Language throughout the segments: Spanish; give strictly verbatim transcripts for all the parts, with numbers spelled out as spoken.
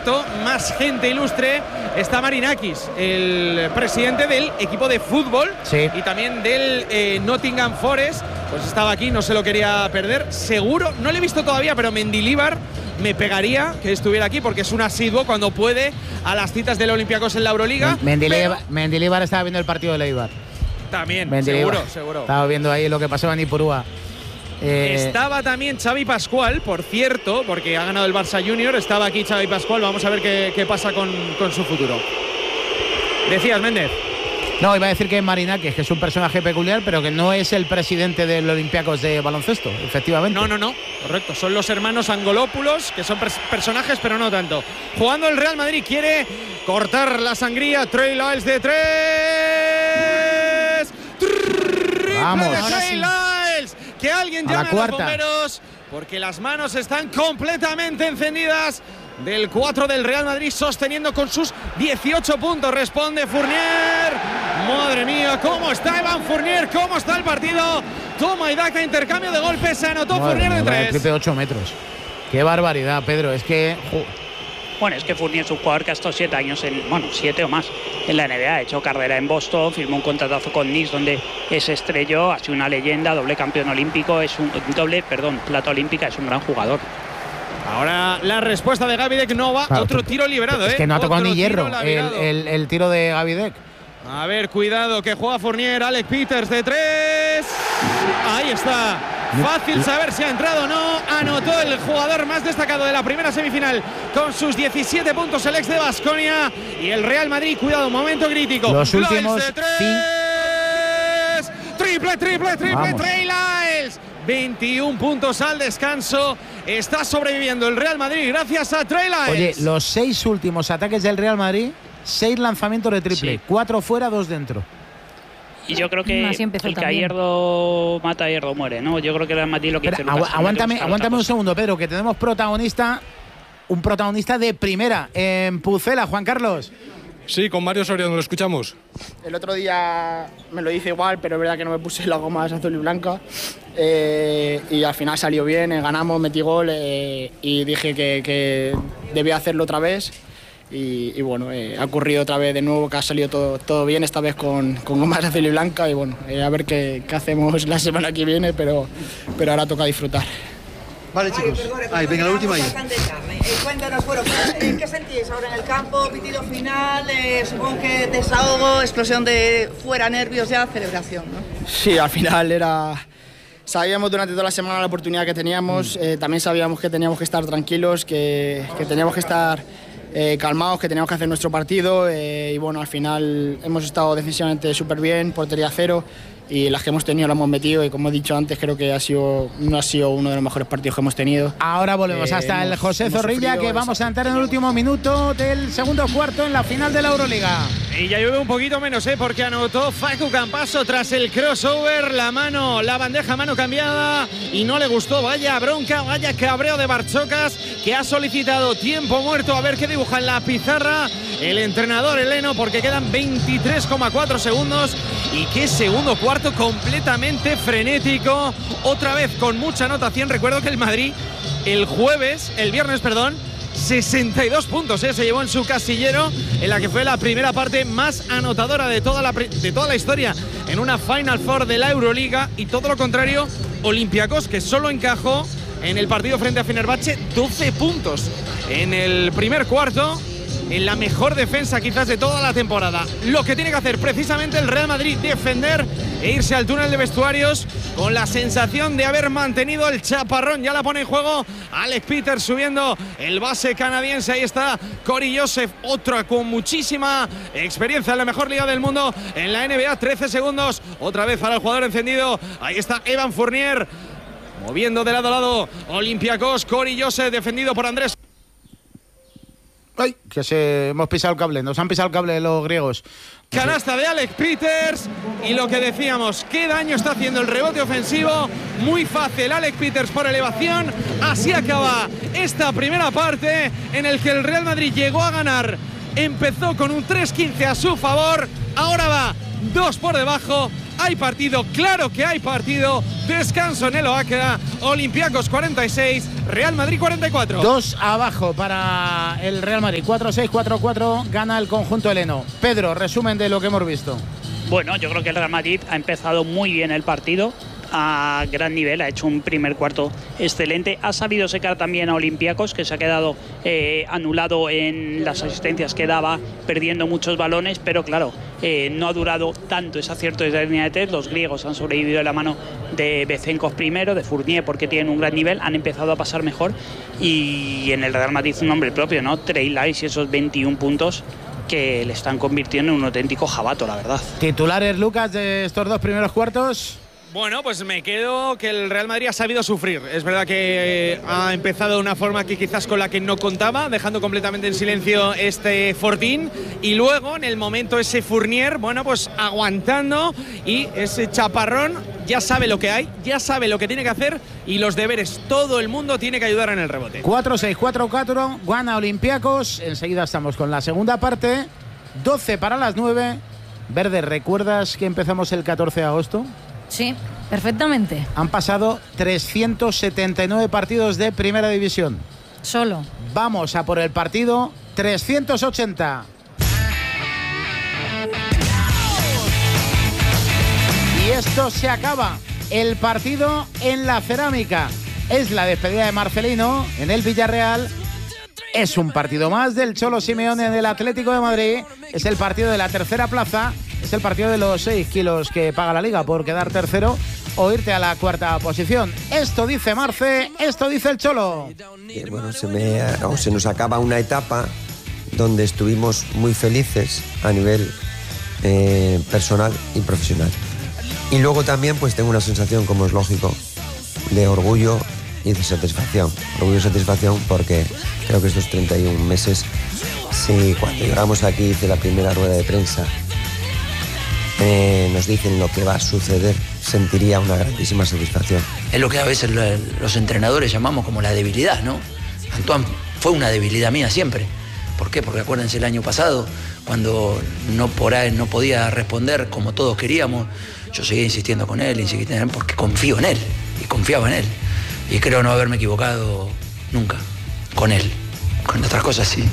cierto, más gente ilustre. Está Marinakis, el presidente del equipo de fútbol, sí. y también del eh, Nottingham Forest. Pues estaba aquí, no se lo quería perder. Seguro, no le he visto todavía, pero Mendilibar me pegaría que estuviera aquí, porque es un asiduo cuando puede a las citas del Olympiacos en la Euroliga. Mendilibar, Mendilibar estaba viendo el partido de Eibar. También, Mendilibar. seguro, seguro. Estaba viendo ahí lo que pasaba en Ipurúa. Eh, estaba también Xavi Pascual, por cierto, porque ha ganado el Barça Junior. Estaba aquí Xavi Pascual. Vamos a ver qué, qué pasa con, con su futuro. Decías, Méndez. No, iba a decir que es Marinakis, que es un personaje peculiar, pero que no es el presidente del Olympiacos de baloncesto, efectivamente. No, no, no, correcto. Son los hermanos Angolopoulos, que son pers personajes, pero no tanto. Jugando el Real Madrid, quiere cortar la sangría. Trey Lyles de tres. Triple Vamos. de Trey Lyles. Que alguien llame a, a los bomberos, porque las manos están completamente encendidas. Del cuatro del Real Madrid, sosteniendo con sus dieciocho puntos. Responde Fournier. Madre mía, cómo está Evan Fournier, cómo está el partido. Toma y daca, intercambio de golpes. Se anotó Madre Fournier de tres. Triple de ocho metros. Qué barbaridad, Pedro. Es que. Bueno, es que Fournier es un jugador que ha estado siete años, en, bueno, siete o más en la N B A. Ha hecho carrera en Boston, firmó un contratazo con Knicks donde es estrelló, ha sido una leyenda, doble campeón olímpico, es un doble, perdón, plata olímpica, es un gran jugador. Ahora la respuesta de Gavidec no va. Claro, otro tiro liberado, es ¿eh? que no ha tocado otro ni hierro el, el, el tiro de Gavidec. A ver, cuidado, que juega Fournier. Alex Peters de tres. Ahí está. Fácil saber si ha entrado o no. Anotó el jugador más destacado de la primera semifinal con sus diecisiete puntos, el ex de Baskonia. Y el Real Madrid, cuidado, momento crítico. Los últimos de tres. Triple, triple, triple, Trey Lyles. veintiún puntos al descanso. Está sobreviviendo el Real Madrid gracias a Trey Lyles. Oye, los seis últimos ataques del Real Madrid, seis lanzamientos de triple, sí. Cuatro fuera, dos dentro. Y yo creo que el que a Hierro mata, a Hierro muere, ¿no? Yo creo que el Real Madrid lo que Pero, agu aguántame, aguántame un segundo, Pedro, que tenemos protagonista, un protagonista de primera en Pucela, Juan Carlos. Sí, con Mario Soriano, lo escuchamos. El otro día me lo hice igual, pero es verdad que no me puse la goma azul y blanca. Eh, y al final salió bien, eh, ganamos, metí gol eh, y dije que, que debía hacerlo otra vez. Y, y bueno, eh, ha ocurrido otra vez de nuevo, que ha salido todo, todo bien, esta vez con, con gomas azul y blanca. Y bueno, eh, a ver qué, qué hacemos la semana que viene, pero, pero ahora toca disfrutar. Vale, chicos. Ay, venga, la última ya. Eh, cuéntanos, bueno, ¿qué sentís ahora en el campo? Pitido final, eh, supongo que desahogo, explosión de fuera, nervios ya, celebración, ¿no? Sí, al final era... Sabíamos durante toda la semana la oportunidad que teníamos, eh, también sabíamos que teníamos que estar tranquilos, que, que teníamos que estar eh, calmados, que teníamos que hacer nuestro partido eh, y bueno, al final hemos estado defensivamente súper bien, portería cero. Y las que hemos tenido las hemos metido y como he dicho antes creo que ha sido, no ha sido uno de los mejores partidos que hemos tenido. Ahora volvemos eh, hasta hemos, el José Zorrilla, que vamos a entrar en el último minuto del segundo cuarto en la final de la Euroliga. Y ya llueve un poquito menos, ¿eh? Porque anotó Facu Campaso tras el crossover, la mano, la bandeja mano cambiada y no le gustó. Vaya bronca, vaya cabreo de Barchocas, que ha solicitado tiempo muerto. A ver qué dibuja en la pizarra el entrenador heleno, porque quedan veintitrés coma cuatro segundos. Y qué segundo cuarto completamente frenético, otra vez con mucha anotación. Recuerdo que el Madrid el jueves, el viernes, perdón, sesenta y dos puntos, ¿eh? Se llevó en su casillero en la que fue la primera parte más anotadora de toda la, de toda la historia en una Final Four de la Euroliga. Y todo lo contrario, Olympiacos, que solo encajó en el partido frente a Fenerbahce doce puntos en el primer cuarto, en la mejor defensa quizás de toda la temporada. Lo que tiene que hacer precisamente el Real Madrid, defender e irse al túnel de vestuarios con la sensación de haber mantenido el chaparrón. Ya la pone en juego Alex Peters subiendo el base canadiense. Ahí está Corey Joseph, otra con muchísima experiencia en la mejor liga del mundo en la N B A. trece segundos, otra vez para el jugador encendido. Ahí está Evan Fournier moviendo de lado a lado Olympiacos. Corey Joseph defendido por Andrés. Ay, que se hemos pisado el cable, nos han pisado el cable los griegos. Canasta de Alex Peters y lo que decíamos, qué daño está haciendo el rebote ofensivo. Muy fácil, Alex Peters por elevación. Así acaba esta primera parte en el que el Real Madrid llegó a ganar. Empezó con un tres quince a su favor, ahora va dos por debajo hay partido, claro que hay partido. Descanso en el Oaca. Olympiacos cuarenta y seis, Real Madrid cuarenta y cuatro. Dos abajo para el Real Madrid. cuatro seis, cuatro cuatro, gana el conjunto heleno. Pedro, resumen de lo que hemos visto. Bueno, yo creo que el Real Madrid ha empezado muy bien el partido, a gran nivel, ha hecho un primer cuarto excelente, ha sabido secar también a Olympiacos, que se ha quedado eh, anulado en las asistencias que daba, perdiendo muchos balones, pero claro, eh, no ha durado tanto ese acierto desde la línea de tres. Los griegos han sobrevivido de la mano de Bezenkov primero, de Fournier, porque tienen un gran nivel, han empezado a pasar mejor, y en el Real Madrid un nombre propio, ¿no? Trey Lyles y esos veintiún puntos que le están convirtiendo en un auténtico jabato, la verdad. Titulares, Lucas, de estos dos primeros cuartos. Bueno, pues me quedo que el Real Madrid ha sabido sufrir. Es verdad que ha empezado de una forma que quizás con la que no contaba, dejando completamente en silencio este Fortín, y luego en el momento ese Fournier, bueno, pues aguantando, y ese chaparrón ya sabe lo que hay, ya sabe lo que tiene que hacer, y los deberes, todo el mundo tiene que ayudar en el rebote. cuatro seis, cuatro cuatro, gana Olympiacos. Enseguida estamos con la segunda parte. doce para las nueve. Verde, ¿recuerdas que empezamos el catorce de agosto? Sí, perfectamente. Han pasado trescientos setenta y nueve partidos de Primera División. Solo. Vamos a por el partido trescientos ochenta. Y esto se acaba. El partido en la Cerámica. Es la despedida de Marcelino en el Villarreal. Es un partido más del Cholo Simeone en el Atlético de Madrid. Es el partido de la tercera plaza. Es el partido de los seis kilos que paga la Liga por quedar tercero o irte a la cuarta posición. Esto dice Marce, esto dice el Cholo. Eh, bueno, se, me, oh, se nos acaba una etapa donde estuvimos muy felices a nivel eh, personal y profesional. Y luego también pues tengo una sensación, como es lógico, de orgullo y de satisfacción. Orgullo y satisfacción porque creo que estos treinta y un meses, sí, cuando llegamos aquí, hice la primera rueda de prensa, Eh, nos dicen lo que va a suceder, sentiría una grandísima satisfacción. Es lo que a veces los entrenadores llamamos como la debilidad, ¿no? Antoine fue una debilidad mía siempre. ¿Por qué? Porque acuérdense el año pasado, cuando no, por ahí, no podía responder como todos queríamos, yo seguía insistiendo con él, insistiendo en él porque confío en él, y confiaba en él. Y creo no haberme equivocado nunca con él. Con otras cosas sí.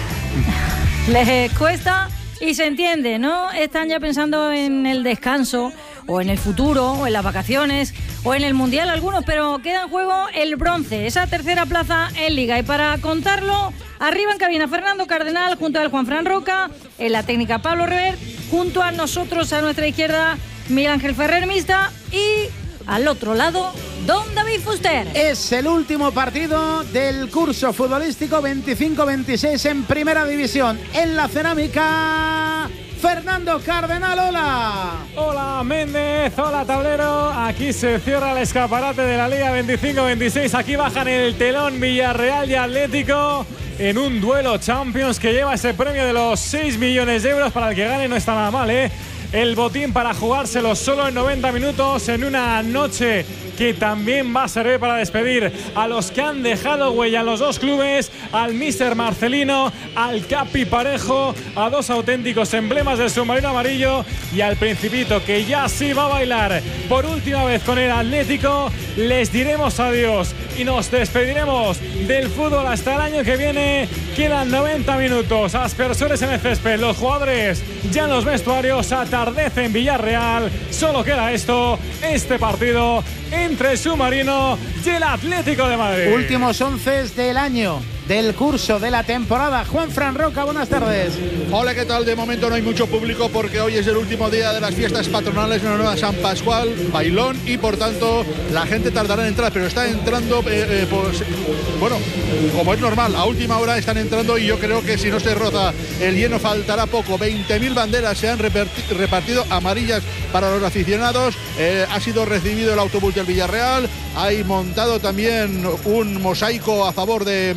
Les cuesta... Y se entiende, ¿no? Están ya pensando en el descanso, o en el futuro, o en las vacaciones, o en el Mundial algunos, pero queda en juego el bronce, esa tercera plaza en Liga. Y para contarlo, arriba en cabina Fernando Cardenal, junto al Juanfran Roca, en la técnica Pablo Revert, junto a nosotros a nuestra izquierda Miguel Ángel Ferrer Mista, y al otro lado, don David Fuster. Es el último partido del curso futbolístico veinticinco veintiséis en Primera División. En la Cerámica, Fernando Cardenal, hola. Hola Méndez, hola tablero. Aquí se cierra el escaparate de la Liga veinticinco veintiséis. Aquí bajan el telón Villarreal y Atlético en un duelo Champions que lleva ese premio de los seis millones de euros. Para el que gane no está nada mal, ¿eh? El botín para jugárselo solo en noventa minutos en una noche que también va a servir para despedir a los que han dejado huella en los dos clubes, al míster Marcelino, al Capi Parejo, a dos auténticos emblemas del submarino amarillo, y al Principito, que ya sí va a bailar por última vez con el Atlético. Les diremos adiós y nos despediremos del fútbol hasta el año que viene. Quedan noventa minutos, aspersores en el césped, los jugadores ya en los vestuarios, atardece en Villarreal. Solo queda esto, este partido entre el Submarino y el Atlético de Madrid. Últimos once del año, del curso, de la temporada. Juanfran Roca, buenas tardes. Hola, ¿qué tal? De momento no hay mucho público porque hoy es el último día de las fiestas patronales en honor a San Pascual, bailón, y por tanto la gente tardará en entrar, pero está entrando, eh, eh, pues, bueno, como es normal, a última hora están entrando, y yo creo que si no se roza el lleno faltará poco. veinte mil banderas se han repartido, amarillas para los aficionados. Eh, ha sido recibido el autobús del Villarreal, hay montado también un mosaico a favor de Marcelino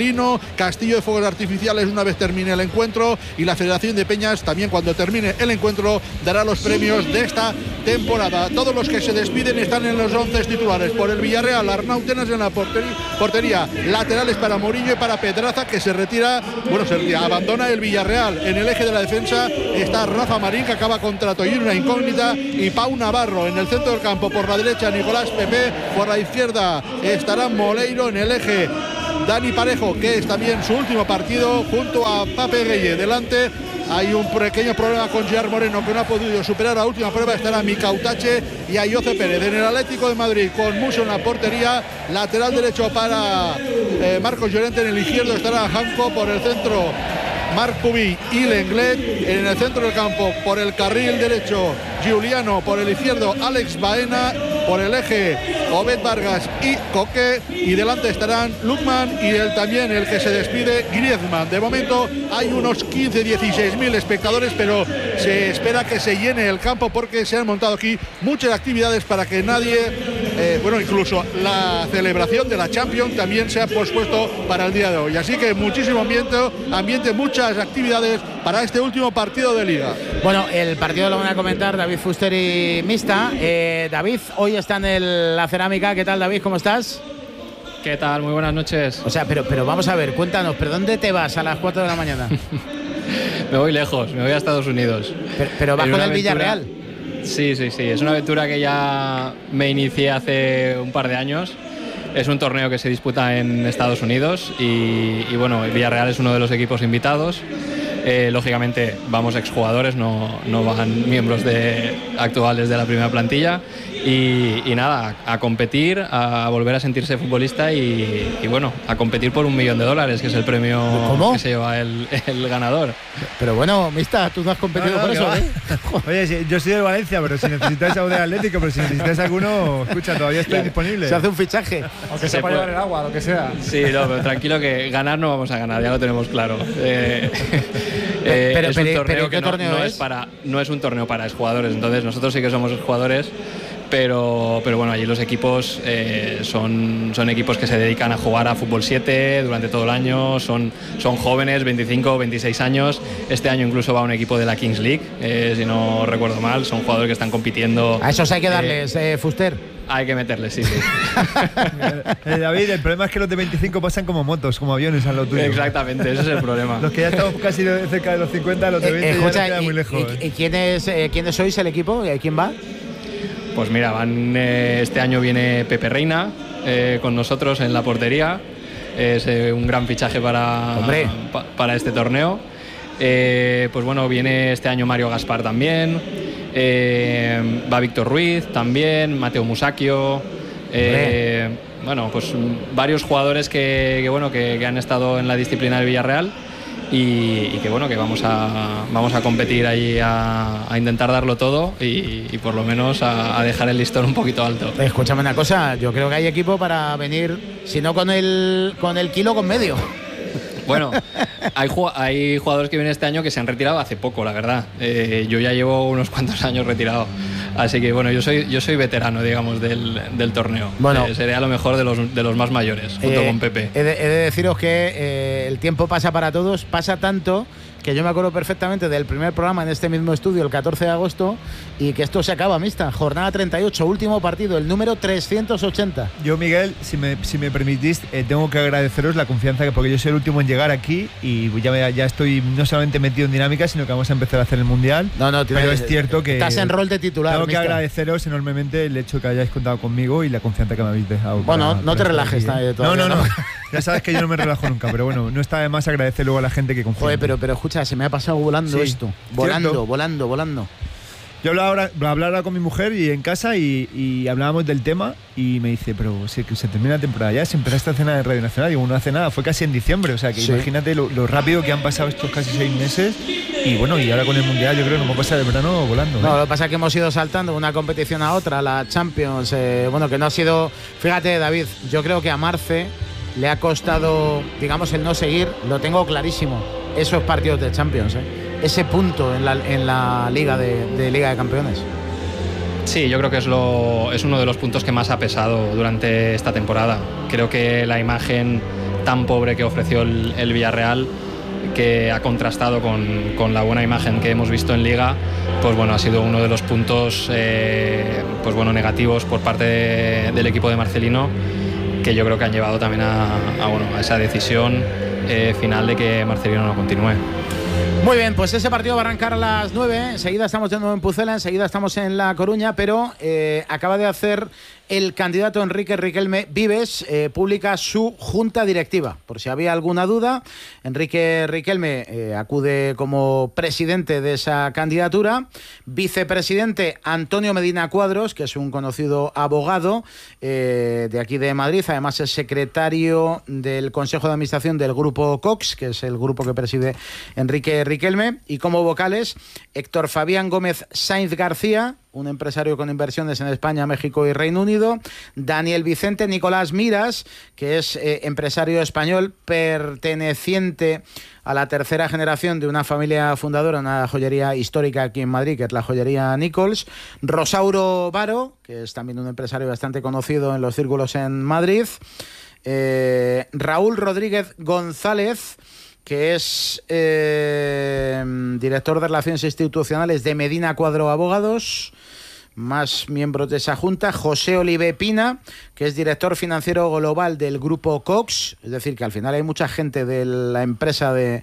Marcelino, castillo de fuegos artificiales una vez termine el encuentro, y la Federación de Peñas también cuando termine el encuentro dará los premios de esta temporada. Todos los que se despiden están en los once titulares. Por el Villarreal, Arnau Tenas en la portería, portería, laterales para Murillo y para Pedraza, que se retira, bueno, se retira, abandona el Villarreal. En el eje de la defensa está Rafa Marín, que acaba contrato y una incógnita, y Pau Navarro. En el centro del campo, por la derecha, Nicolás Pepe, por la izquierda estará Moleiro. En el eje, Dani Parejo, que es también su último partido, junto a Pape Gueye. Delante hay un pequeño problema con Gerard Moreno, que no ha podido superar la última prueba. Estará Mika Utache y Ayoce Pérez. En el Atlético de Madrid, con Muso en la portería, lateral derecho para eh, Marcos Llorente. En el izquierdo estará Janko, por el centro Marc Pubi y Lenglet. En el centro del campo, por el carril derecho, Giuliano, por el izquierdo Alex Baena, por el eje Obed Vargas y Coque, y delante estarán Lukman y el, también el que se despide, Griezmann. De momento hay unos quince a dieciséis mil espectadores, pero se espera que se llene el campo porque se han montado aquí muchas actividades para que nadie, eh, bueno, incluso la celebración de la Champions también se ha pospuesto para el día de hoy. Así que muchísimo ambiente, ambiente muchas actividades para este último partido de Liga. Bueno, el partido lo van a comentar David Fuster y Mista. Eh, David, hoy está en el, la cerámica. ¿Qué tal, David? ¿Cómo estás? ¿Qué tal? Muy buenas noches. O sea, pero, pero vamos a ver, cuéntanos, ¿pero dónde te vas a las cuatro de la mañana? Me voy lejos, me voy a Estados Unidos. Pero, pero vas con el Villarreal. Sí, sí, sí. Es una aventura que ya me inicié hace un par de años. Es un torneo que se disputa en Estados Unidos y, y bueno, el Villarreal es uno de los equipos invitados. Eh, lógicamente vamos exjugadores, no, no van miembros de, actuales de la primera plantilla. Y, y nada, a competir, a volver a sentirse futbolista y, y bueno, a competir por un millón de dólares, que es el premio ¿Cómo? que se lleva el, el ganador. Pero bueno, Mista, tú no has competido no, no, por eso, va. ¿eh? Oye, sí, yo soy de Valencia, pero si necesitáis algo de Atlético, pero si necesitáis alguno, escucha, todavía estoy disponible. Se hace un fichaje. Aunque sea para llevar el agua, lo que sea. Sí, no, pero tranquilo que ganar no vamos a ganar, ya lo tenemos claro. Eh, eh, pero, es pero, un torneo pero, ¿qué que no, torneo no es? es para, no es un torneo para exjugadores, entonces nosotros sí que somos exjugadores. Pero, pero bueno, allí los equipos eh, son, son equipos que se dedican a jugar a fútbol siete durante todo el año, son, son jóvenes, veinticinco, veintiséis años. Este año incluso va un equipo de la Kings League, eh, si no recuerdo mal, son jugadores que están compitiendo. A esos hay que darles, eh, eh, Fuster. Hay que meterles, sí, sí. eh, David, el problema es que los de veinticinco pasan como motos, como aviones a lo tuyo. Exactamente, ese es el problema. Los que ya estamos casi cerca de los cincuenta, los de veinte eh, eh, ya escucha, nos quedan y, muy lejos. ¿Y, y ¿quiénes, eh, ¿quiénes sois el equipo? ¿Quién va? Pues mira, van, eh, este año viene Pepe Reina eh, con nosotros en la portería. Es eh, un gran fichaje para, pa, para este torneo. Eh, pues bueno, viene este año Mario Gaspar también. Eh, va Víctor Ruiz también, Mateo Musacchio. Eh, bueno, pues varios jugadores que, que, bueno, que, que han estado en la disciplina del Villarreal. Y, y que bueno, que vamos a, vamos a competir ahí a, a intentar darlo todo y, y por lo menos a, a dejar el listón un poquito alto. Escúchame una cosa, yo creo que hay equipo para venir, si no con el, con el kilo, con medio. Bueno, hay, hay jugadores que vienen este año que se han retirado hace poco, la verdad. Eh, yo ya llevo unos cuantos años retirado. Así que bueno, yo soy, yo soy veterano, digamos, del, del torneo. Bueno, eh, seré a lo mejor de los, de los más mayores, junto eh, con Pepe. He de, he de deciros que eh, el tiempo pasa para todos, pasa tanto que yo me acuerdo perfectamente del primer programa en este mismo estudio, el catorce de agosto, y que esto se acaba, Mista. Jornada treinta y ocho, último partido, el número trescientos ochenta. Yo, Miguel, si me, si me permitís, eh, tengo que agradeceros la confianza, que porque yo soy el último en llegar aquí y ya, ya estoy no solamente metido en dinámica, sino que vamos a empezar a hacer el Mundial. No, no, pero es cierto que estás en rol de titular. Tengo que Mister. agradeceros enormemente el hecho que hayáis contado conmigo y la confianza que me habéis dejado. Bueno, para, no para te relajes. Nadie, no, no, no. Ya sabes que yo no me relajo nunca, pero bueno, no está de más agradecer luego a la gente que confía. Joder, pero, pero escucha, se me ha pasado volando sí, esto. Volando, cierto. volando, volando. Yo hablaba ahora, hablaba con mi mujer y en casa y, y hablábamos del tema y me dice, pero si se termina la temporada ya, se empezaste a cena de Radio Nacional. Digo, no hace nada, fue casi en diciembre, o sea que sí. Imagínate lo, lo rápido que han pasado estos casi seis meses y bueno, y ahora con el Mundial yo creo que nos vamos a pasar el verano volando. No, ¿eh? lo que pasa es que hemos ido saltando de una competición a otra, la Champions, eh, bueno, que no ha sido... Fíjate, David, yo creo que a Marce le ha costado, digamos, el no seguir, lo tengo clarísimo, esos partidos de Champions, ¿eh? Ese punto en la, en la Liga de, de Liga de Campeones. Sí, yo creo que es, lo, es uno de los puntos que más ha pesado durante esta temporada. Creo que la imagen tan pobre que ofreció el, el Villarreal, que ha contrastado con, con la buena imagen que hemos visto en Liga, pues bueno, ha sido uno de los puntos eh, pues bueno, negativos por parte de, del equipo de Marcelino, que yo creo que han llevado también a, a, bueno, a esa decisión eh, final de que Marcelino no continúe. Muy bien, pues ese partido va a arrancar a las nueve. Enseguida estamos de nuevo en Pucela, enseguida estamos en La Coruña, pero eh, acaba de hacer el candidato Enrique Riquelme Vives, eh, publica su junta directiva. Por si había alguna duda, Enrique Riquelme eh, acude como presidente de esa candidatura. Vicepresidente Antonio Medina Cuadros, que es un conocido abogado eh, de aquí de Madrid. Además es secretario del Consejo de Administración del Grupo Cox, que es el grupo que preside Enrique Riquelme. Y como vocales, Héctor Fabián Gómez Sainz García, un empresario con inversiones en España, México y Reino Unido. Daniel Vicente Nicolás Miras, que es eh, empresario español perteneciente a la tercera generación de una familia fundadora, una joyería histórica aquí en Madrid, que es la joyería Nichols. Rosauro Varo, que es también un empresario bastante conocido en los círculos en Madrid. Eh, Raúl Rodríguez González, que es eh, director de Relaciones Institucionales de Medina Cuadro Abogados. Más miembros de esa junta: José Olive Pina, que es director financiero global del Grupo Cox. Es decir, que al final hay mucha gente de la empresa de,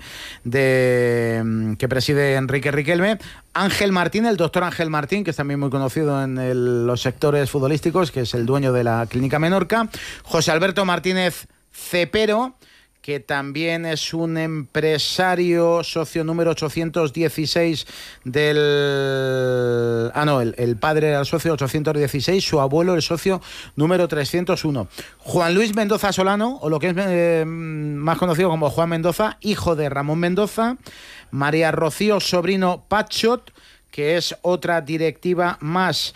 de que preside Enrique Riquelme. Ángel Martín, el doctor Ángel Martín, que es también muy conocido en el, los sectores futbolísticos, que es el dueño de la Clínica Menorca. José Alberto Martínez Cepero, que también es un empresario, socio número ochocientos dieciséis del... Ah, no, el, el padre era el socio ochocientos dieciséis, su abuelo el socio número trescientos uno. Juan Luis Mendoza Solano, o lo que es eh, más conocido como Juan Mendoza, hijo de Ramón Mendoza. María Rocío Sobrino Pachot, que es otra directiva más...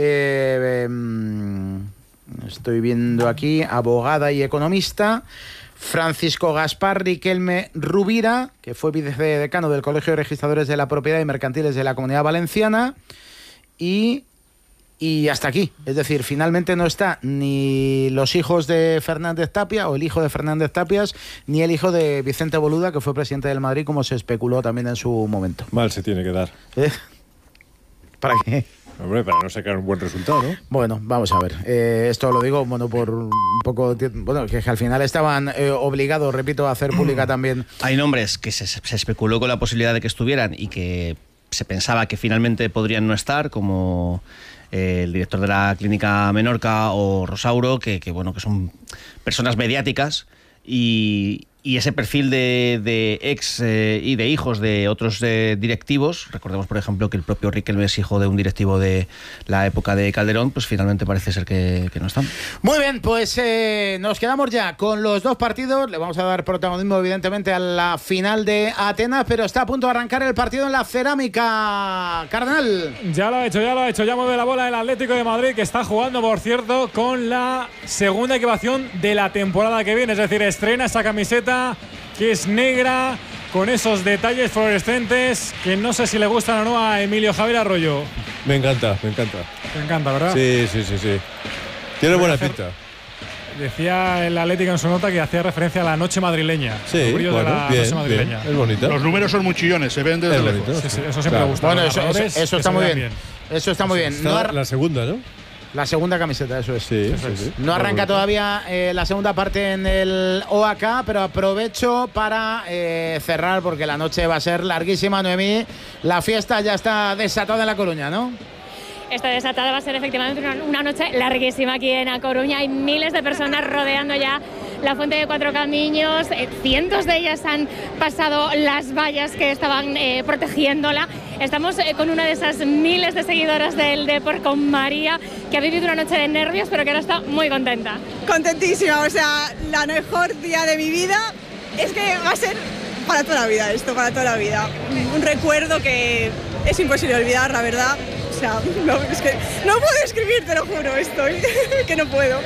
Eh, eh, estoy viendo aquí, abogada y economista. Francisco Gaspar Riquelme Rubira, que fue vicedecano del Colegio de Registradores de la Propiedad y Mercantiles de la Comunidad Valenciana. Y, y hasta aquí. Es decir, finalmente no está ni los hijos de Fernández Tapia, o el hijo de Fernández Tapias, ni el hijo de Vicente Boluda, que fue presidente del Madrid, como se especuló también en su momento. Mal se tiene que dar. ¿Eh? ¿Para qué? Hombre, para no sacar un buen resultado, ¿no? Bueno, vamos a ver. Eh, esto lo digo, bueno, por un poco... Bueno, que, que al final estaban eh, obligados, repito, a hacer pública también. Hay nombres que se, se especuló con la posibilidad de que estuvieran y que se pensaba que finalmente podrían no estar, como eh, el director de la Clínica Menorca o Rosauro, que, que bueno, que son personas mediáticas y... Y ese perfil de, de ex eh, y de hijos de otros eh, directivos, recordemos por ejemplo que el propio Riquelme es hijo de un directivo de la época de Calderón, pues finalmente parece ser que, que no están. Muy bien, pues eh, nos quedamos ya con los dos partidos. Le vamos a dar protagonismo evidentemente a la final de Atenas, pero está a punto de arrancar el partido en la Cerámica. Carnal. Ya lo ha hecho, ya lo ha hecho, ya mueve la bola el Atlético de Madrid, que está jugando, por cierto, con la segunda equipación de la temporada que viene, es decir, estrena esa camiseta que es negra, con esos detalles fluorescentes que no sé si le gustan o no a Emilio Javier Arroyo. Me encanta, me encanta. Te encanta, ¿verdad? Sí, sí, sí, sí. Tiene buena pinta. Decía el Atlético en su nota que hacía referencia a la noche madrileña. Sí, bueno, de la bien, noche madrileña. Bien, es bonita. Los números son muy chillones, se ven desde es lejos. bonito, sí, sí, eso siempre claro. me gusta. Bueno, eso, eso, eso está muy bien. bien. Eso está muy bien. Está no la segunda, ¿no? La segunda camiseta, eso es. Sí, eso sí, es. sí. No arranca todavía eh, la segunda parte en el O A K, pero aprovecho para eh, cerrar porque la noche va a ser larguísima, Noemí. La fiesta ya está desatada en La Coruña, ¿no? Está desatada, va a ser efectivamente una, una noche larguísima aquí en A Coruña. Hay miles de personas rodeando ya la Fuente de Cuatro Camiños. Eh, cientos de ellas han pasado las vallas que estaban eh, protegiéndola. Estamos eh, con una de esas miles de seguidoras del Depor, con María, que ha vivido una noche de nervios, pero que ahora está muy contenta. Contentísima, o sea, la mejor día de mi vida. Es que va a ser para toda la vida esto, para toda la vida. Un recuerdo que es imposible olvidar, la verdad. O sea, no, es que no puedo escribir, te lo juro, estoy, que no puedo.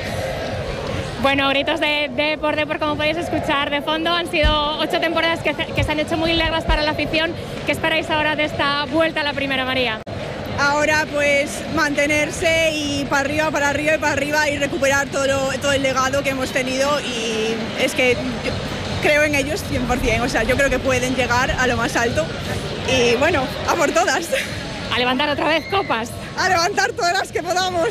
Bueno, gritos de, de por de por, como podéis escuchar de fondo. Han sido ocho temporadas que, que se han hecho muy largas para la afición. ¿Qué esperáis ahora de esta vuelta a la Primera, María? Ahora pues mantenerse y para arriba, para arriba y para arriba y recuperar todo, lo, todo el legado que hemos tenido, y es que yo creo en ellos cien por ciento, o sea, yo creo que pueden llegar a lo más alto y bueno, a por todas. A levantar otra vez copas. A levantar todas las que podamos.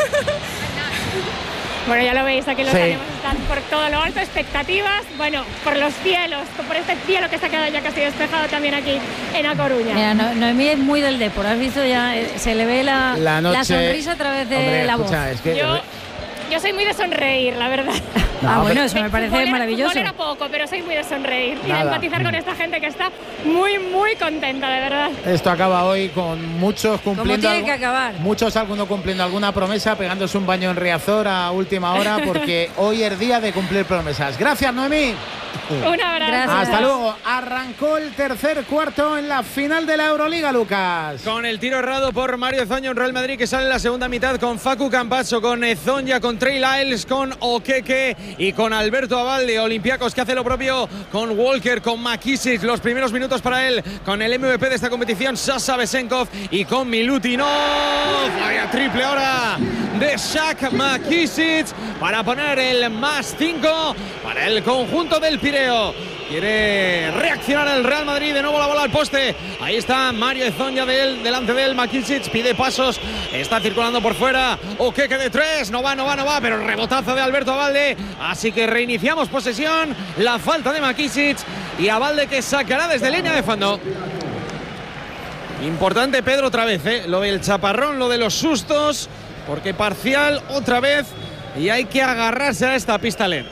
Bueno, ya lo veis, aquí los Sí. ánimos están por todo lo alto, expectativas, bueno, por los cielos, por este cielo que se ha quedado ya casi despejado también aquí en A Coruña. Mira, no, Noemí es muy del Depor, has visto ya, eh, se le ve la, La noche- sonrisa a través de Hombre, la escucha, voz. es que- Yo, yo soy muy de sonreír, la verdad. Ah, bueno, eso me parece Futbolera- maravilloso. futbolera poco, pero soy muy de sonreír y de Nada. empatizar con esta gente que está muy, muy contenta, de verdad. Esto acaba hoy con muchos cumpliendo. tiene algo- que acabar. Muchos algunos cumpliendo alguna promesa, pegándose un baño en Riazor a última hora, porque hoy es día de cumplir promesas. Gracias, Noemí. Un abrazo. Gracias. Hasta luego. Arrancó el tercer cuarto en la final de la Euroliga, Lucas. Con el tiro errado por Mario Ezoña, un Real Madrid que sale en la segunda mitad con Facu Campazzo, con Ezoña, con Trey Lyles, con Okeke y con Alberto Abalde. Olympiacos que hace lo propio con Walker, con McKissick. Los primeros minutos para él, con el M V P de esta competición, Sasha Besenkov, y con Milutinov. Vaya triple ahora de Shaq McKissick para poner el más cinco para el conjunto del Pireo. Quiere reaccionar el Real Madrid, de nuevo la bola al poste. Ahí está Mario Ezoña de él, delante de él. McKissick pide pasos, está circulando por fuera. Okeke de tres, no va, no va, no va, pero el rebotazo de Alberto Abalde. Así que reiniciamos posesión. La falta de McKissick y Abalde que sacará desde línea de fondo. Importante, Pedro, otra vez, ¿eh? Lo del chaparrón, lo de los sustos, porque parcial otra vez y hay que agarrarse a esta pista L E D.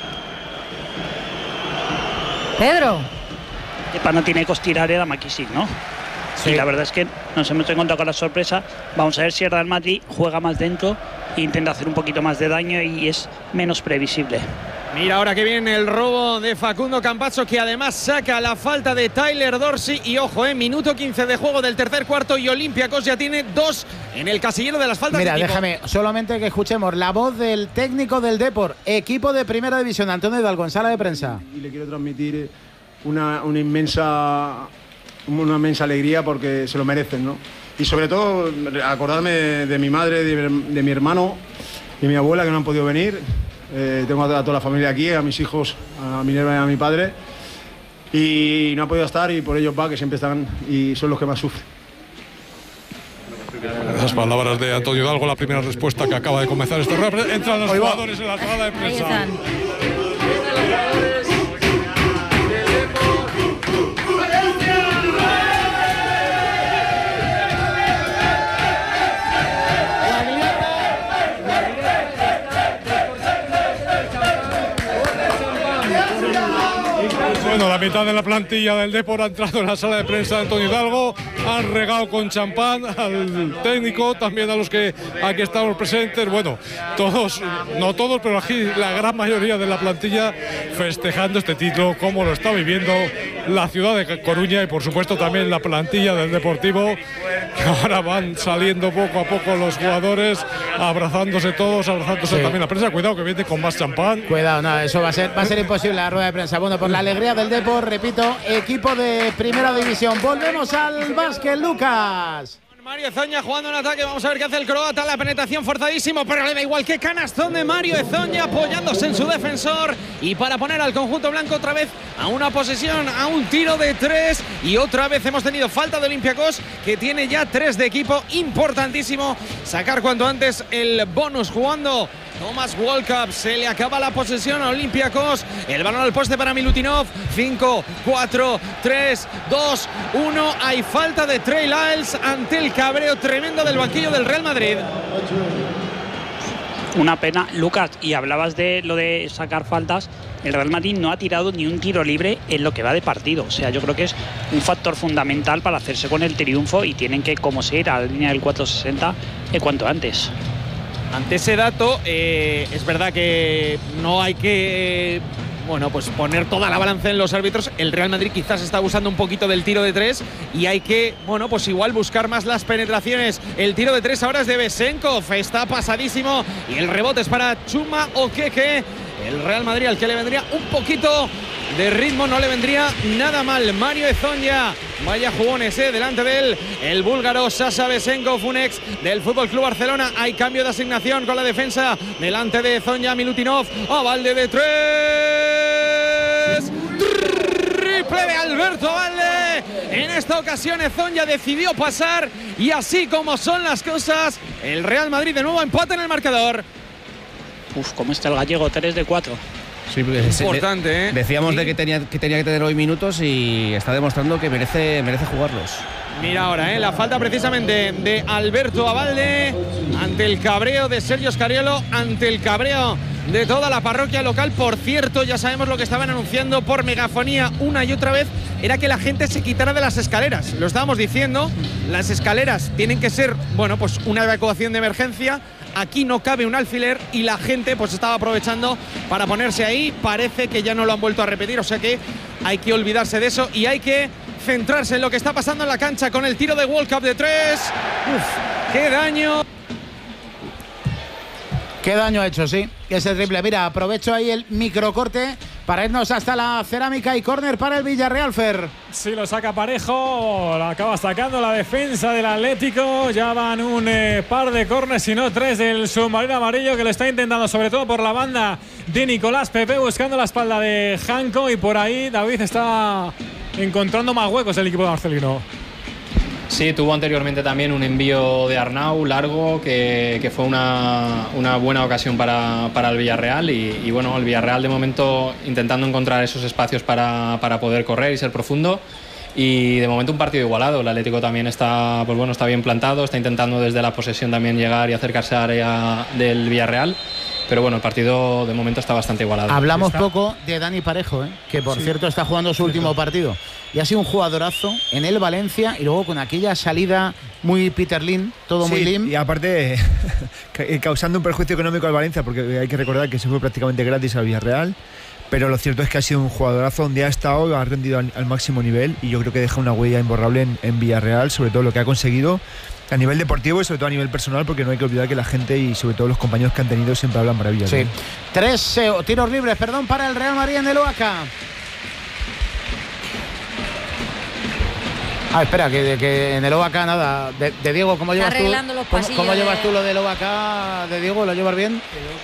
Pedro. Kepa no tiene costirar a McKissick, ¿no? Sí. Y la verdad es que nos hemos encontrado con la sorpresa. Vamos a ver si el Real Madrid juega más dentro e intenta hacer un poquito más de daño y es menos previsible. Mira ahora que viene el robo de Facundo Campazzo, que además saca la falta de Tyler Dorsey. Y ojo, eh, minuto quince de juego del tercer cuarto y Olympiacos ya tiene dos en el casillero de las faltas. Mira, de equipo. déjame solamente que escuchemos la voz del técnico del Depor, equipo de primera división, Antonio Hidalgo, en sala de prensa. Y le quiero transmitir una, una inmensa una inmensa alegría porque se lo merecen, ¿no? Y sobre todo acordarme de, de mi madre, de, de mi hermano y mi abuela que no han podido venir. Eh, tengo a toda la familia aquí, a mis hijos, a Minerva y a mi padre, y no ha podido estar, y por ellos va, que siempre están y son los que más sufren. Las palabras de Antonio Hidalgo, la primera respuesta que acaba de comenzar este rap. Entran los jugadores en la sala de prensa. Bueno, la mitad de la plantilla del Depor ha entrado en la sala de prensa de Antonio Hidalgo, han regado con champán al técnico, también a los que aquí estamos presentes. Bueno, todos, no todos, pero aquí la gran mayoría de la plantilla festejando este título, como lo está viviendo la ciudad de Coruña y por supuesto también la plantilla del Deportivo. Ahora van saliendo poco a poco los jugadores, abrazándose todos, abrazándose Sí. también la prensa. Cuidado que viene con más champán. Cuidado, no, eso va a ser, va a ser imposible la rueda de prensa. Bueno, por la alegría del Depor, repito, equipo de primera división. Volvemos al básquet, Lucas. Mario Ezoña jugando en ataque, vamos a ver qué hace el croata, la penetración forzadísimo, pero le da igual, que canastón de Mario Ezoña apoyándose en su defensor y para poner al conjunto blanco otra vez a una posesión, a un tiro de tres, y otra vez hemos tenido falta de Olympiacos, que tiene ya tres de equipo. Importantísimo sacar cuanto antes el bonus jugando Thomas Walkup. Se le acaba la posesión a Olympiacos, el balón al poste para Milutinov. Cinco, cuatro, tres, dos, uno. Hay falta de Trey Lyles ante el cabreo tremendo del banquillo del Real Madrid. Una pena, Lucas, y hablabas de lo de sacar faltas. El Real Madrid no ha tirado ni un tiro libre en lo que va de partido. O sea, yo creo que es un factor fundamental para hacerse con el triunfo y tienen que, como se ir a la línea del cuatro sesenta eh, cuanto antes. Ante ese dato, eh, es verdad que no hay que... Bueno, pues poner toda la balanza en los árbitros. El Real Madrid quizás está abusando un poquito del tiro de tres y hay que, bueno, pues igual buscar más las penetraciones. El tiro de tres ahora es de Besenkov, está pasadísimo y el rebote es para Chuma Okeke. El Real Madrid al que le vendría un poquito de ritmo no le vendría nada mal. Mario Hezonja, vaya jugones, eh, delante de él el búlgaro Sasha Besenkov, un ex del Fútbol Club Barcelona. Hay cambio de asignación con la defensa delante de Hezonja. Milutinov, a balde de tres, triple de Alberto Abalde. En esta ocasión Hezonja decidió pasar y así como son las cosas, el Real Madrid de nuevo empata en el marcador. Uf, cómo está el gallego, tres de cuatro. Sí, pues, importante, ¿eh? Decíamos sí. de que tenía, que tenía que tener hoy minutos y está demostrando que merece, merece jugarlos. Mira ahora, ¿eh? La falta precisamente de Alberto Abalde ante el cabreo de Sergio Scariolo, ante el cabreo de toda la parroquia local. Por cierto, ya sabemos lo que estaban anunciando por megafonía una y otra vez, era que la gente se quitara de las escaleras. Lo estábamos diciendo, las escaleras tienen que ser, bueno, pues una evacuación de emergencia. Aquí no cabe un alfiler y la gente pues estaba aprovechando para ponerse ahí. Parece que ya no lo han vuelto a repetir, o sea que hay que olvidarse de eso y hay que centrarse en lo que está pasando en la cancha con el tiro de World Cup de tres. Uf, qué daño. Qué daño ha hecho, sí, ese triple. Mira, aprovecho ahí el microcorte para irnos hasta la cerámica y córner para el Villarreal, Fer. Sí, lo saca Parejo, lo acaba sacando la defensa del Atlético. Ya van un eh, par de córners, si no tres, del submarino amarillo, que lo está intentando sobre todo por la banda de Nicolás Pepe, buscando la espalda de Janko, y por ahí David está encontrando más huecos el equipo de Marcelino. Sí, tuvo anteriormente también un envío de Arnau largo que, que fue una, una buena ocasión para, para el Villarreal y, y bueno, el Villarreal de momento intentando encontrar esos espacios para, para poder correr y ser profundo, y de momento un partido igualado. El Atlético también está, pues bueno, está bien plantado, está intentando desde la posesión también llegar y acercarse al área del Villarreal. Pero bueno, el partido de momento está bastante igualado. Hablamos ¿Está? poco de Dani Parejo, ¿eh? Que por Sí. cierto está jugando su último partido. Y ha sido un jugadorazo en el Valencia y luego con aquella salida muy Peter Lim, todo Sí, muy lim. Y aparte, causando un perjuicio económico al Valencia, porque hay que recordar que se fue prácticamente gratis al Villarreal. Pero lo cierto es que ha sido un jugadorazo donde ha estado, ha rendido al, al máximo nivel, y yo creo que deja una huella imborrable en, en Villarreal, sobre todo lo que ha conseguido a nivel deportivo y sobre todo a nivel personal, porque no hay que olvidar que la gente y sobre todo los compañeros que han tenido siempre hablan maravillas. Sí. ¿eh? Tres eh, tiros libres, perdón, para el Real Madrid en el O A C A. Ah, espera, que, que en el O A C A nada. De, de Diego, ¿cómo Está llevas tú? arreglando los ¿Cómo, pasillos cómo de- llevas tú lo del O A C A de Diego? ¿Lo llevas bien?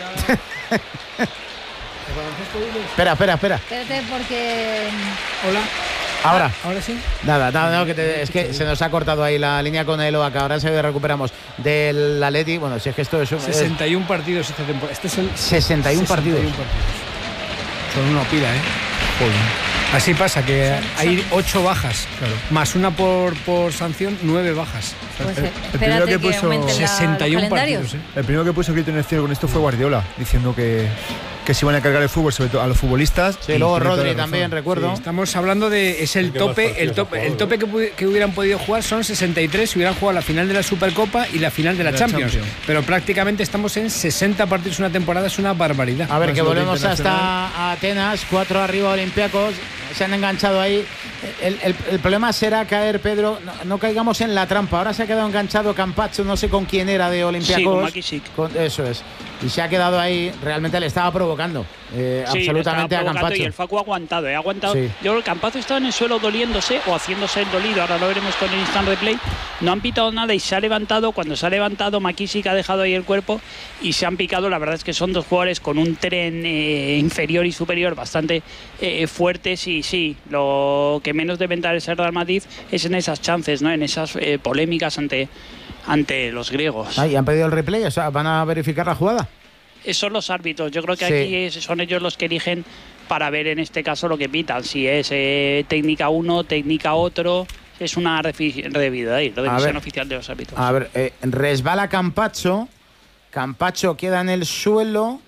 espera, espera, espera. Espérate porque... Hola. Ahora. Ahora sí. Nada, nada, no, que te- es que se nos ha cortado ahí la línea con el O A C A. Ahora se recuperamos del Atleti. Bueno, si es que esto es un. sesenta y uno partidos esta temporada. Este es el sesenta y uno partidos. Son una pila, ¿eh? Joder. Así pasa, que hay ocho bajas, claro. Más una por, por sanción, nueve bajas. Pues, El- eh, el primero espérate que que puso aumenten la- sesenta y uno los calendarios. partidos, ¿eh? El primero que puso grito en el cielo con esto fue Guardiola, diciendo que, que se iban a cargar el fútbol, sobre todo a los futbolistas. Sí, y luego tiene toda Rodri la razón. también, recuerdo. Sí, estamos hablando de. Es el ¿Qué más tope. El partidos ha tope, jugado, el tope que, pu- que hubieran podido jugar son sesenta y tres si hubieran jugado la final de la Supercopa y la final de la, De la Champions. Champions. Pero prácticamente estamos en sesenta partidos una temporada, es una barbaridad. A ver, Más que lo de volvemos internacional. hasta Atenas, cuatro arriba Olympiacos, se han enganchado ahí. El, el- el problema será caer, Pedro, no, no caigamos en la trampa. Ahora se ha quedado enganchado Campacho, no sé con quién era de Olympiacos. Sí, con McKissick. Con- eso es. Y se ha quedado ahí, realmente le estaba provocando eh, Sí, absolutamente le a estaba provocando Campacho. y el Facu ha aguantado, ¿eh? ha aguantado. Sí. Yo creo que Campazo estaba en el suelo doliéndose o haciéndose el dolido, ahora lo veremos con el instant replay. No han pitado nada y se ha levantado. Cuando se ha levantado, McKissick ha dejado ahí el cuerpo y se han picado. La verdad es que son dos jugadores con un tren eh, inferior y superior bastante eh, fuertes, y sí, lo que menos debe entrar el Real Madrid es en esas chances, ¿no? En esas eh, polémicas ante, ante los griegos. Ah, y han pedido el replay, o sea, van a verificar la jugada. Eh, Son los árbitros, yo creo que Sí. aquí es- son ellos los que eligen para ver en este caso lo que pitan, si es eh, técnica uno, técnica otro, es una revi- revisión ahí, A revisión ver. oficial de los árbitros. A ver, eh, resbala Campacho. Campacho queda en el suelo.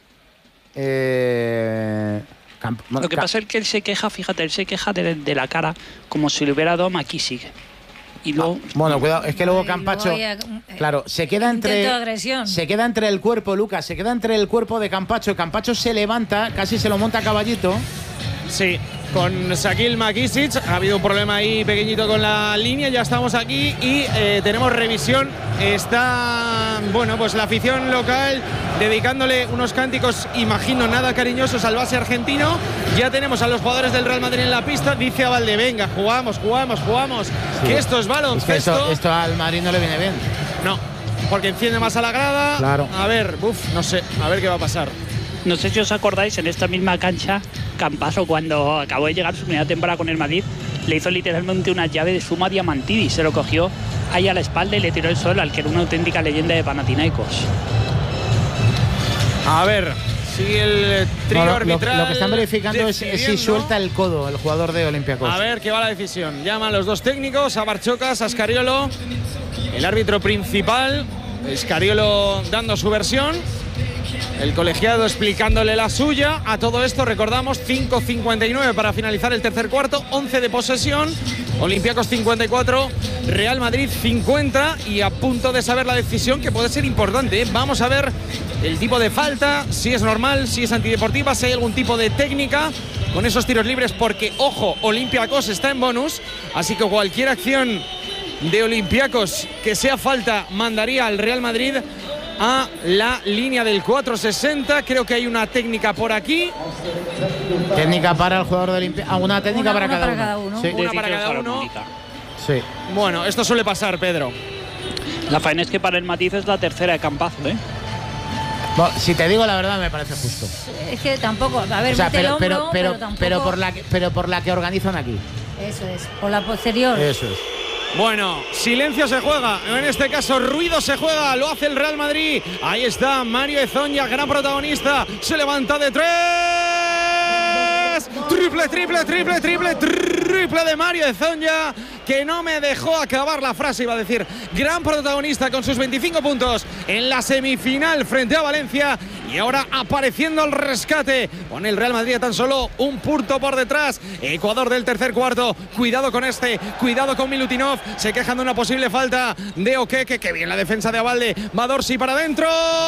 Eh, Camp- Lo que Ca- pasa es que él se queja, fíjate, él se queja de, de la cara como si le hubiera dado McKissick. Y luego, Bueno, cuidado, es que luego Y Campacho, luego ya, eh, claro, se queda entre intento de agresión. se queda entre el cuerpo, Lucas, se queda entre el cuerpo de Campacho. Campacho se levanta, casi se lo monta a caballito. Sí, con Shaquille McKissic. Ha habido un problema ahí pequeñito con la línea, ya estamos aquí y eh, tenemos revisión. Está, bueno, pues la afición local dedicándole unos cánticos, imagino, nada cariñosos al base argentino. Ya tenemos a los jugadores del Real Madrid en la pista. Dice a Valde, venga, jugamos, jugamos, jugamos, sí. que esto es baloncesto. Es que esto, esto al Madrid no le viene bien. No, porque enciende más a la grada. Claro. A ver, uf, no sé, a ver qué va a pasar. No sé si os acordáis, en esta misma cancha, Campazzo, cuando acabó de llegar su primera temporada con el Madrid, le hizo literalmente una llave de Suma Diamantidis. Se lo cogió ahí a la espalda y le tiró el suelo al que era una auténtica leyenda de Panathinaikos. A ver, sigue el trío no, lo, arbitral. Lo, lo que están verificando es, es si suelta el codo el jugador de Olympiacos. A ver qué va la decisión. Llaman los dos técnicos, a Barchocas, a Scariolo, el árbitro principal. Scariolo dando su versión. El colegiado explicándole la suya. A todo esto recordamos cinco cincuenta y nueve para finalizar el tercer cuarto, once de posesión, Olympiacos cincuenta y cuatro, Real Madrid cincuenta, y a punto de saber la decisión, que puede ser importante, ¿eh? Vamos a ver el tipo de falta, si es normal, si es antideportiva, si hay algún tipo de técnica con esos tiros libres, porque ojo, Olympiacos está en bonus, así que cualquier acción de Olympiacos que sea falta mandaría al Real Madrid a la línea del cuatro sesenta. Creo que hay una técnica por aquí. Técnica para el jugador de Olimpia. Ah, una técnica una, para, una cada para uno. cada uno. Sí. Una para cada uno. Sí. Bueno, esto suele pasar, Pedro. La faena es que para el Matiz es la tercera de Campazzo, ¿eh? Bueno, si te digo la verdad, me parece justo. Es que tampoco, a ver, o sea, mete pero, el hombro, pero, pero, pero, tampoco... pero, por la que, pero por la que organizan aquí. Eso es, por la posterior. Eso es. Bueno, silencio se juega, en este caso ruido se juega, lo hace el Real Madrid. Ahí está Mario Hezonja, gran protagonista, se levanta de tres. Triple, triple, triple, triple, triple de Mario Hezonja, que no me dejó acabar la frase, iba a decir. Gran protagonista con sus veinticinco puntos en la semifinal frente a Valencia. Y ahora apareciendo al rescate con el Real Madrid tan solo un punto por detrás. Ecuador del tercer cuarto. Cuidado con este, cuidado con Milutinov. Se quejan de una posible falta de Okeke. Que bien la defensa de Abalde. Va Dorsey para adentro.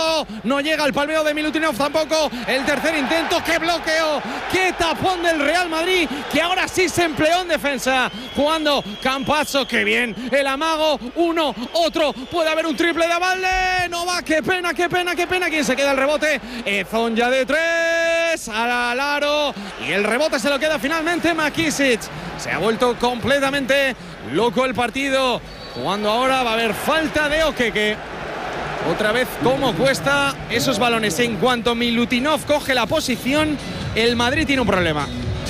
No llega el palmeo de Milutinov tampoco. El tercer intento. ¡Qué bloqueo! ¡Qué tapón del Real Madrid! Que ahora sí se empleó en defensa. Jugando Campazzo. ¡Qué bien! El amago. Uno, otro. Puede haber un triple de Abalde. No va. ¡Qué pena, qué pena, qué pena! ¿Quién se queda el rebote? Hezonja de tres al aro y el rebote se lo queda finalmente McKissic. Se ha vuelto completamente loco el partido. Jugando ahora va a haber falta de Okeke. Otra vez cómo cuesta esos balones. En cuanto Milutinov coge la posición, el Madrid tiene un problema.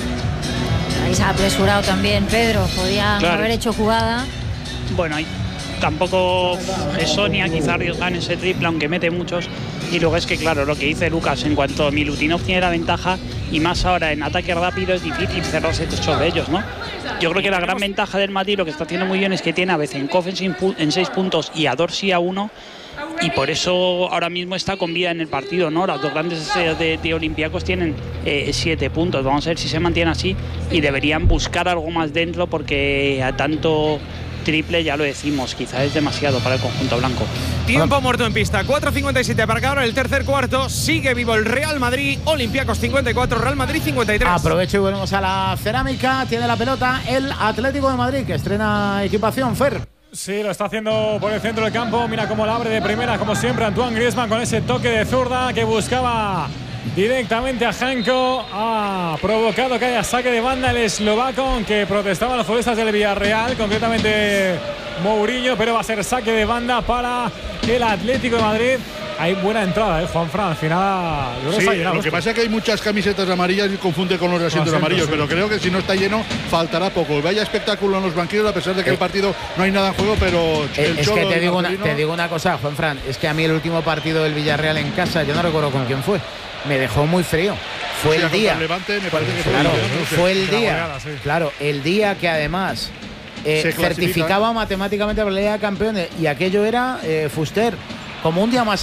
Ahí se ha apresurado también Pedro. Podían claro. haber hecho jugada. Bueno, ahí tampoco es Sonia, quizá arriesgan ese triple, aunque mete muchos. Y luego es que, claro, lo que dice Lucas, en cuanto Milutinov tiene la ventaja, y más ahora en ataque rápido, es difícil cerrarse sobre ellos, ¿no? Yo creo que la gran ventaja del Madrid, lo que está haciendo muy bien, es que tiene a Bezenkov en seis puntos y a Dorsey a uno, y por eso ahora mismo está con vida en el partido, ¿no? Las dos grandes estrellas de, de Olympiacos tienen eh, siete puntos. Vamos a ver si se mantiene así, y deberían buscar algo más dentro, porque a tanto triple, ya lo decimos, quizás es demasiado para el conjunto blanco. Tiempo muerto en pista, cuatro cincuenta y siete para que ahora el tercer cuarto. Sigue vivo el Real Madrid. Olympiacos cincuenta y cuatro, Real Madrid cincuenta y tres. Aprovecho y volvemos a la cerámica. Tiene la pelota el Atlético de Madrid, que estrena equipación. Fer. Sí, lo está haciendo por el centro del campo. Mira cómo la abre de primera, como siempre, Antoine Griezmann, con ese toque de zurda que buscaba directamente a Janko. Ha provocado que haya saque de banda el eslovaco, aunque protestaban los futbolistas del Villarreal, concretamente Mourinho, pero va a ser saque de banda para el Atlético de Madrid. Hay buena entrada, ¿eh, Juanfran? Al final sí, lo que pasa es que hay muchas camisetas amarillas y confunde con los asientos no, amarillos, sí. Pero creo que si no está lleno faltará poco. Vaya espectáculo en los banquillos, a pesar de que eh, el partido no hay nada en juego, pero eh, es que te digo, una, te digo una cosa, Juanfran, es que a mí el último partido del Villarreal en casa, yo no recuerdo con quién fue, me dejó muy frío. Fue sí, el día. El Levante, me parece que fue, claro, el día, fue el día. Goleada, sí. Claro, el día que además eh, certificaba matemáticamente la probabilidad de campeones, y aquello era eh, Fuster, como un día más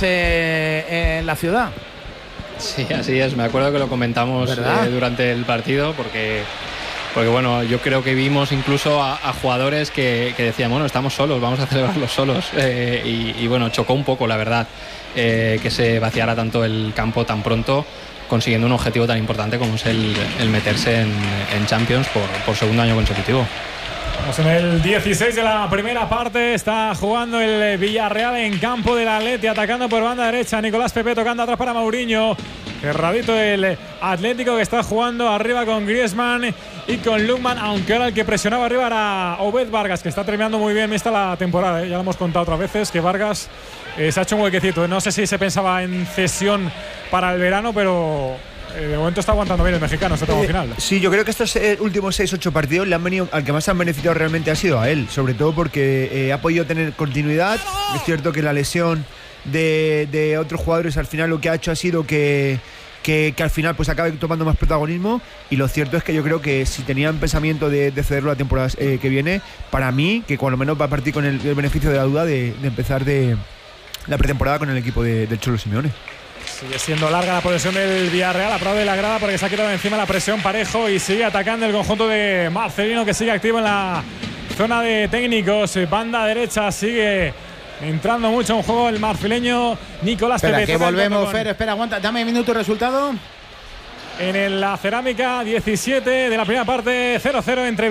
eh, en la ciudad. Sí, así es. Me acuerdo que lo comentamos eh, durante el partido, porque Porque bueno, yo creo que vimos incluso a, a jugadores que, que decían, bueno, estamos solos, vamos a celebrarlo solos. Eh, y, y bueno, chocó un poco, la verdad, eh, que se vaciara tanto el campo tan pronto, consiguiendo un objetivo tan importante como es el, el meterse en, en Champions por, por segundo año consecutivo. Estamos en el dieciséis de la primera parte. Está jugando el Villarreal en campo del Atleti, atacando por banda derecha. Nicolás Pepe tocando atrás para Mourinho. Cerradito el Atlético, que está jugando arriba con Griezmann y con Lookman, aunque ahora el que presionaba arriba era Obed Vargas, que está terminando muy bien esta la temporada, ¿eh? Ya lo hemos contado otras veces que Vargas eh, se ha hecho un huequecito. No sé si se pensaba en cesión para el verano, pero eh, de momento está aguantando bien el mexicano este tramo eh, final. Sí, yo creo que estos eh, últimos seis ocho partidos le han venido, al que más han beneficiado realmente ha sido a él, sobre todo porque eh, ha podido tener continuidad. Es cierto que la lesión de, de otros jugadores al final lo que ha hecho ha sido que, que, que al final pues acabe tomando más protagonismo, y lo cierto es que yo creo que si tenían pensamiento de, de cederlo la temporada eh, que viene, para mí, que cuando menos va a partir con el, el beneficio de la duda de, de empezar de la pretemporada con el equipo de, del Cholo Simeone. Sigue siendo larga la posesión del Villarreal, aplaude la grada porque se ha quitado encima la presión Parejo y sigue atacando el conjunto de Marcelino, que sigue activo en la zona de técnicos. Banda derecha sigue entrando mucho en juego el marfileño Nicolás Pepe. Pepe. Que volvemos, Fer, espera, aguanta, dame minuto y resultado. En la Cerámica, diecisiete de la primera parte, cero cero entre